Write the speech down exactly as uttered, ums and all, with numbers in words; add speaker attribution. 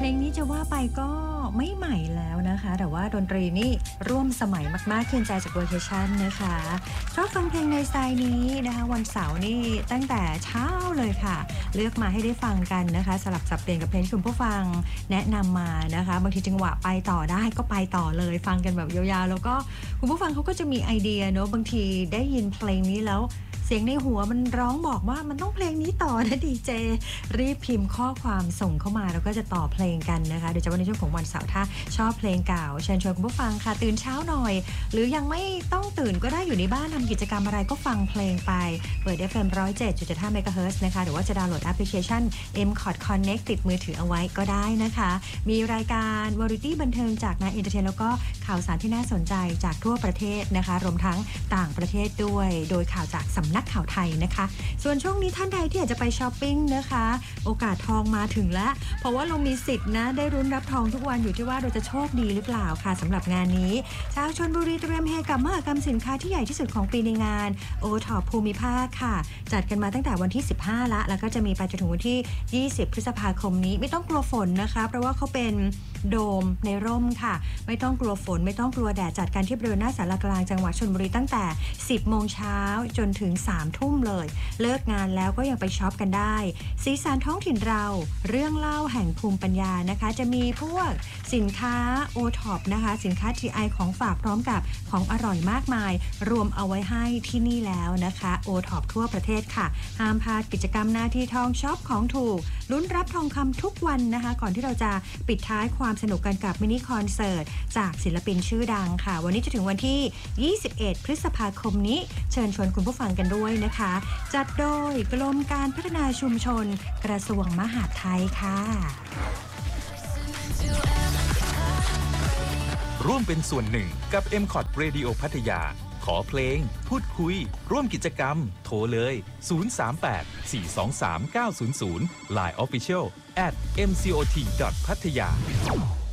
Speaker 1: ลงนี้จะว่าไปก็ไม่ใหม่แล้วนะคะแต่ว่าดนตรีนี่ร่วมสมัยมากๆคืนใจจากโลเคชั่นนะคะชอบฟังเพลงในสไตล์นี้นะคะวันเสาร์นี่ตั้งแต่เช้าเลยค่ะเลือกมาให้ได้ฟังกันนะคะสลับสับเปลี่ยนกับเพลงที่คุณผู้ฟังแนะนำมานะคะบางทีจังหวะไปต่อได้ก็ไปต่อเลยฟังกันแบบยาวๆแล้วก็คุณผู้ฟังเขาก็จะมีไอเดียเนอะบางทีได้ยินเพลงนี้แล้วเสียงในหัวมันร้องบอกว่ามันต้องเพลงนี้ต่อนะดีเจรีบพิมพ์ข้อความส่งเข้ามาแล้วก็จะต่อเพลงกันนะคะโดยเฉพาะในช่วงของวันเสาร์ถ้าชอบเพลงเก่าเชิญชวนคุณผู้ฟังค่ะตื่นเช้าหน่อยหรือยังไม่ต้องตื่นก็ได้อยู่ในบ้านทำกิจกรรมอะไรก็ฟังเพลงไปเปิด เอฟ เอ็ม หนึ่งร้อยเจ็ดจุดเจ็ดห้า เมกะเฮิรตซ์นะคะหรือว่าจะดาวน์โหลดแอปพลิเคชัน เอ็ม คอร์ด Connect ติดมือถือเอาไว้ก็ได้นะคะมีรายการวาไรตี้บันเทิงจากนายเอนเตอร์เทนแล้วก็ข่าวสารที่น่าสนใจจากทั่วประเทศนะคะรวมทั้งต่างประเทศด้วยโดยข่าวจากสำนักข่าวไทยนะคะส่วนช่วงนี้ท่านใดที่อยากจะไปช้อปปิ้งนะคะโอกาสทองมาถึงแล้วเพราะว่าเรามีสิทธิ์นะได้รุ้นรับทองทุกวันอยู่ที่ว่าเราจะโชคดีหรือเปล่าค่ะสำหรับงานนี้ชาวชลบุรีเตรียมเฮกับมหกรรมสินค้าที่ใหญ่ที่สุดของปีในงานโอท็อปภูมิภาคค่ะจัดกันมาตั้งแต่วันที่สิบห้าละแล้วก็จะมีไปจนถึงวันที่ยี่สิบพฤษภาคมนี้ไม่ต้องกลัวฝนนะคะเพราะว่าเขาเป็นโดมในร่มค่ะไม่ต้องกลัวฝนไม่ต้องกลัวแดดจัดการที่บริเวณหน้าศาลากลางจังหวัดชลบุรีตั้งแต่สิบโมงเช้าจนถึงสามทุ่มเลยเลิกงานแล้วก็ยังไปช็อปกันได้สีสันท้องถิ่นเราเรื่องเล่าแห่งภูมิปัญญานะคะจะมีพวกสินค้าโอท็อปนะคะสินค้า จี ไอ ของฝากพร้อมกับของอร่อยมากมายรวมเอาไว้ให้ที่นี่แล้วนะคะโอท็อปทั่วประเทศค่ะห้ามพลาดกิจกรรมหน้าที่ทองช็อปของถูกลุ้นรับทองคำทุกวันนะคะก่อนที่เราจะปิดท้ายความสนุกกันกับมินิคอนเสิร์ตจากศิลปินชื่อดังค่ะวันนี้จะถึงวันที่ยี่สิบเอ็ดพฤษภาคมนี้เชิญชวนคุณผู้ฟังกันด้วยนะคะจัดโดยกรมการพัฒนาชุมชนกระทรวงมหาดไทยค่ะ
Speaker 2: ร่วมเป็นส่วนหนึ่งกับ เอ็ม คอร์ด Radio พัทยาขอเพลงพูดคุยร่วมกิจกรรมโทรเลยศูนย์ สาม แปด สี่ สอง สาม เก้า ศูนย์ ศูนย์ ไลน์ Official แอท เอ็ม ซี โอ ที ดอท พัทยา